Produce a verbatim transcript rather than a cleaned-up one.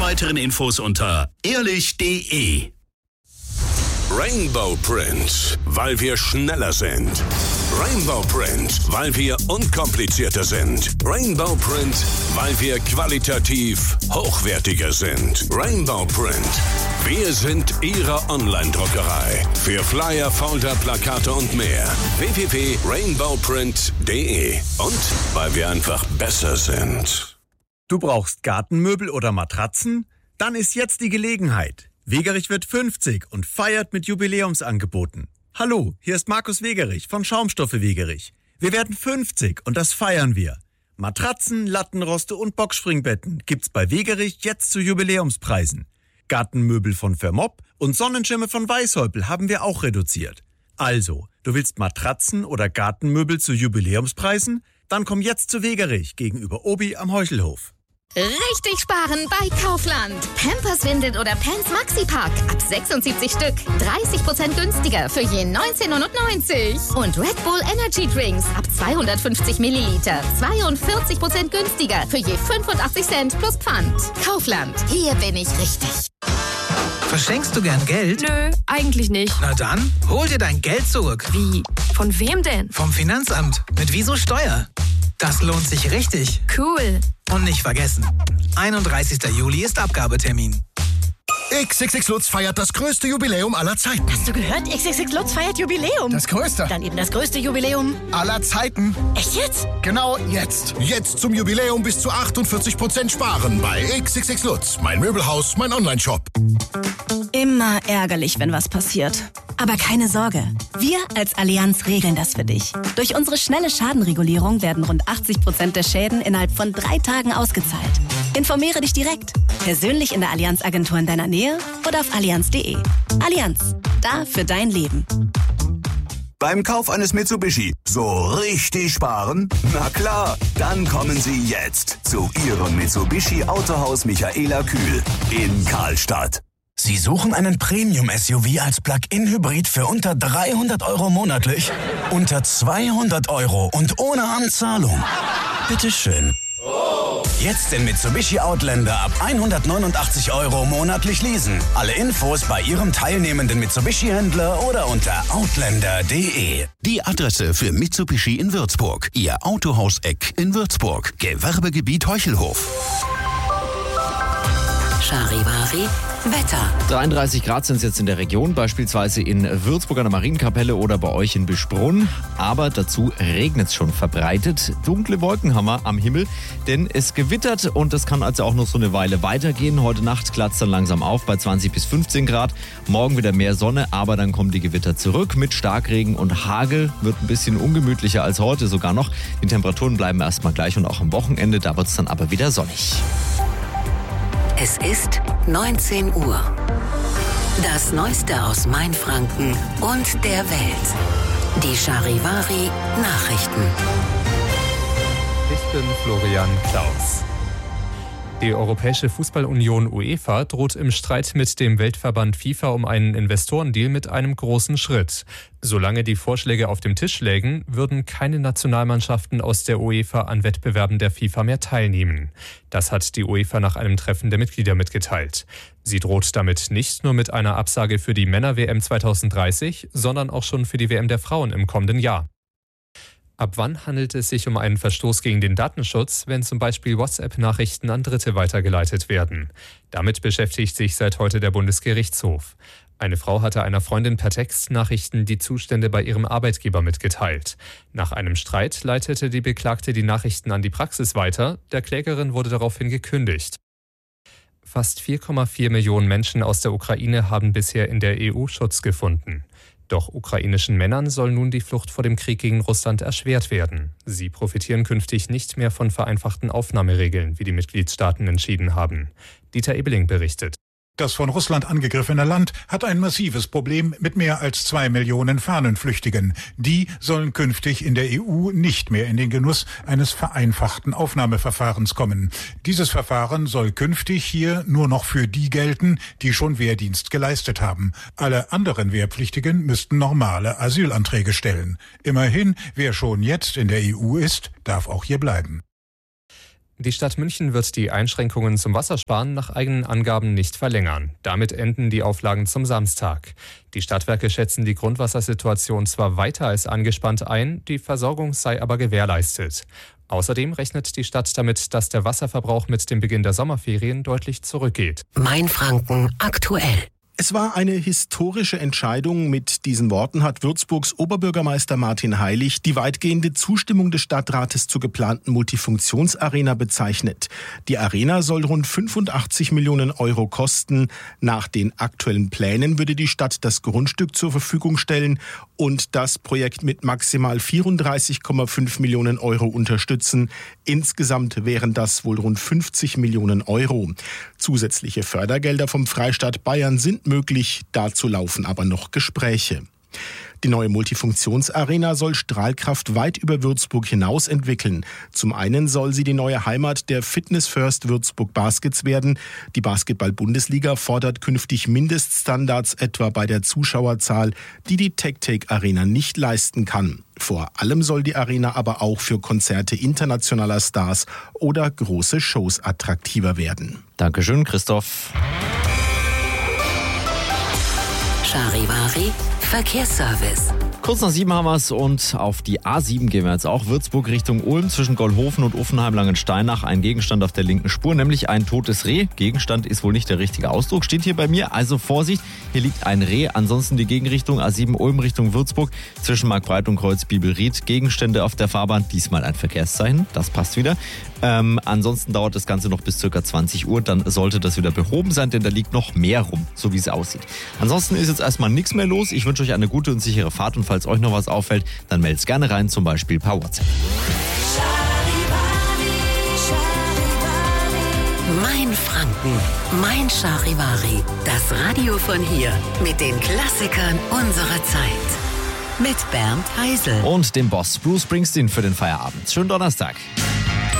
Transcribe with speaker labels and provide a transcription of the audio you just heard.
Speaker 1: weiteren Infos unter ehrlich punkt de.
Speaker 2: Rainbow Print, weil wir schneller sind. Rainbow Print, weil wir unkomplizierter sind. Rainbow Print, weil wir qualitativ hochwertiger sind. Rainbow Print, wir sind Ihre Online-Druckerei. Für Flyer, Folder, Plakate und mehr. w w w punkt rainbow print punkt de. Und weil wir einfach besser sind.
Speaker 3: Du brauchst Gartenmöbel oder Matratzen? Dann ist jetzt die Gelegenheit. Wegerich wird fünfzig und feiert mit Jubiläumsangeboten. Hallo, hier ist Markus Wegerich von Schaumstoffe Wegerich. Wir werden fünfzig und das feiern wir. Matratzen, Lattenroste und Boxspringbetten gibt's bei Wegerich jetzt zu Jubiläumspreisen. Gartenmöbel von Vermopp und Sonnenschirme von Weishäupl haben wir auch reduziert. Also, du willst Matratzen oder Gartenmöbel zu Jubiläumspreisen? Dann komm jetzt zu Wegerich gegenüber Obi am Heuchelhof.
Speaker 4: Richtig sparen bei Kaufland. Pampers, Windeln oder Pants Maxi-Pack. Ab sechsundsiebzig Stück. dreißig Prozent günstiger für je neunzehn neunundneunzig. Und Red Bull Energy Drinks ab zweihundertfünfzig Milliliter. zweiundvierzig Prozent günstiger für je fünfundachtzig Cent plus Pfand. Kaufland. Hier bin ich richtig.
Speaker 5: Verschenkst du gern Geld?
Speaker 6: Nö, eigentlich nicht.
Speaker 5: Na dann, hol dir dein Geld zurück.
Speaker 6: Wie? Von wem denn?
Speaker 5: Vom Finanzamt. Mit Wieso Steuer. Das lohnt sich richtig.
Speaker 6: Cool.
Speaker 5: Und nicht vergessen, einunddreißigster Juli ist Abgabetermin.
Speaker 7: X X X Lutz feiert das größte Jubiläum aller Zeiten.
Speaker 8: Hast du gehört? X X X Lutz feiert Jubiläum.
Speaker 7: Das größte.
Speaker 8: Dann eben das größte Jubiläum
Speaker 7: aller Zeiten.
Speaker 8: Echt jetzt?
Speaker 7: Genau jetzt. Jetzt zum Jubiläum bis zu achtundvierzig Prozent sparen bei X X X Lutz. Mein Möbelhaus, mein Online-Shop.
Speaker 9: Immer ärgerlich, wenn was passiert. Aber keine Sorge. Wir als Allianz regeln das für dich. Durch unsere schnelle Schadenregulierung werden rund achtzig Prozent der Schäden innerhalb von drei Tagen ausgezahlt. Informiere dich direkt. Persönlich in der Allianz-Agentur in deiner Nähe oder auf allianz punkt de. Allianz. Da für dein Leben.
Speaker 10: Beim Kauf eines Mitsubishi so richtig sparen? Na klar, dann kommen Sie jetzt zu Ihrem Mitsubishi Autohaus Michaela Kühl in Karlstadt.
Speaker 11: Sie suchen einen Premium-S U V als Plug-in-Hybrid für unter dreihundert Euro monatlich? Unter zweihundert Euro und ohne Anzahlung? Bitteschön. Jetzt den Mitsubishi Outlander ab hundertneunundachtzig Euro monatlich leasen. Alle Infos bei Ihrem teilnehmenden Mitsubishi-Händler oder unter outlander punkt de.
Speaker 1: Die Adresse für Mitsubishi in Würzburg. Ihr Autohaus-Eck in Würzburg. Gewerbegebiet Heuchelhof.
Speaker 12: Charivari Wetter.
Speaker 13: dreiunddreißig Grad sind es jetzt in der Region, beispielsweise in Würzburg an der Marienkapelle oder bei euch in Bischbrunn. Aber dazu regnet es schon verbreitet. Dunkle Wolken haben wir am Himmel, denn es gewittert und das kann also auch noch so eine Weile weitergehen. Heute Nacht klart es dann langsam auf bei zwanzig bis fünfzehn Grad. Morgen wieder mehr Sonne, aber dann kommen die Gewitter zurück mit Starkregen und Hagel. Wird ein bisschen ungemütlicher als heute sogar noch. Die Temperaturen bleiben erstmal gleich und auch am Wochenende, da wird es dann aber wieder sonnig.
Speaker 12: Es ist neunzehn Uhr. Das Neueste aus Mainfranken und der Welt. Die Charivari Nachrichten.
Speaker 14: Ich bin Florian Klaus. Die Europäische Fußballunion UEFA droht im Streit mit dem Weltverband FIFA um einen Investorendeal mit einem großen Schritt. Solange die Vorschläge auf dem Tisch lägen, würden keine Nationalmannschaften aus der UEFA an Wettbewerben der FIFA mehr teilnehmen. Das hat die UEFA nach einem Treffen der Mitglieder mitgeteilt. Sie droht damit nicht nur mit einer Absage für die Männer-W M zweitausenddreißig, sondern auch schon für die W M der Frauen im kommenden Jahr. Ab wann handelt es sich um einen Verstoß gegen den Datenschutz, wenn zum Beispiel WhatsApp-Nachrichten an Dritte weitergeleitet werden? Damit beschäftigt sich seit heute der Bundesgerichtshof. Eine Frau hatte einer Freundin per Textnachrichten die Zustände bei ihrem Arbeitgeber mitgeteilt. Nach einem Streit leitete die Beklagte die Nachrichten an die Praxis weiter. Der Klägerin wurde daraufhin gekündigt. Fast vier Komma vier Millionen Menschen aus der Ukraine haben bisher in der E U Schutz gefunden. Doch ukrainischen Männern soll nun die Flucht vor dem Krieg gegen Russland erschwert werden. Sie profitieren künftig nicht mehr von vereinfachten Aufnahmeregeln, wie die Mitgliedstaaten entschieden haben. Dieter Ebeling berichtet.
Speaker 15: Das von Russland angegriffene Land hat ein massives Problem mit mehr als zwei Millionen Fahnenflüchtigen. Die sollen künftig in der E U nicht mehr in den Genuss eines vereinfachten Aufnahmeverfahrens kommen. Dieses Verfahren soll künftig hier nur noch für die gelten, die schon Wehrdienst geleistet haben. Alle anderen Wehrpflichtigen müssten normale Asylanträge stellen. Immerhin, wer schon jetzt in der E U ist, darf auch hier bleiben.
Speaker 14: Die Stadt München wird die Einschränkungen zum Wassersparen nach eigenen Angaben nicht verlängern. Damit enden die Auflagen zum Samstag. Die Stadtwerke schätzen die Grundwassersituation zwar weiter als angespannt ein, die Versorgung sei aber gewährleistet. Außerdem rechnet die Stadt damit, dass der Wasserverbrauch mit dem Beginn der Sommerferien deutlich zurückgeht.
Speaker 12: Mainfranken aktuell.
Speaker 16: Es war eine historische Entscheidung. Mit diesen Worten hat Würzburgs Oberbürgermeister Martin Heilig die weitgehende Zustimmung des Stadtrates zur geplanten Multifunktionsarena bezeichnet. Die Arena soll rund fünfundachtzig Millionen Euro kosten. Nach den aktuellen Plänen würde die Stadt das Grundstück zur Verfügung stellen und das Projekt mit maximal vierunddreißig Komma fünf Millionen Euro unterstützen. Insgesamt wären das wohl rund fünfzig Millionen Euro. Zusätzliche Fördergelder vom Freistaat Bayern sind möglich, dazu laufen aber noch Gespräche. Die neue Multifunktionsarena soll Strahlkraft weit über Würzburg hinaus entwickeln. Zum einen soll sie die neue Heimat der Fitness First Würzburg Baskets werden. Die Basketball-Bundesliga fordert künftig Mindeststandards etwa bei der Zuschauerzahl, die die TecTec Arena nicht leisten kann. Vor allem soll die Arena aber auch für Konzerte internationaler Stars oder große Shows attraktiver werden.
Speaker 13: Dankeschön, Christoph.
Speaker 12: Charivari Verkehrsservice.
Speaker 13: Kurz nach sieben haben wir es und auf die A sieben gehen wir jetzt auch. Würzburg Richtung Ulm zwischen Goldhofen und Uffenheim-Langensteinach. Ein Gegenstand auf der linken Spur, nämlich ein totes Reh. Gegenstand ist wohl nicht der richtige Ausdruck, steht hier bei mir. Also Vorsicht, hier liegt ein Reh. Ansonsten die Gegenrichtung A sieben Ulm Richtung Würzburg zwischen Marktbreit und Kreuz Bibelried. Gegenstände auf der Fahrbahn, diesmal ein Verkehrszeichen. Das passt wieder. Ähm, ansonsten dauert das Ganze noch bis ca. zwanzig Uhr. Dann sollte das wieder behoben sein, denn da liegt noch mehr rum, so wie es aussieht. Ansonsten ist jetzt erstmal nichts mehr los. Ich wünsche euch eine gute und sichere Fahrt und falls euch noch was auffällt, dann meldet gerne rein, zum Beispiel per WhatsApp.
Speaker 12: Mein Franken, mein Charivari. Das Radio von hier mit den Klassikern unserer Zeit. Mit Bernd Heisel.
Speaker 13: Und dem Boss Bruce Springsteen für den Feierabend. Schönen Donnerstag.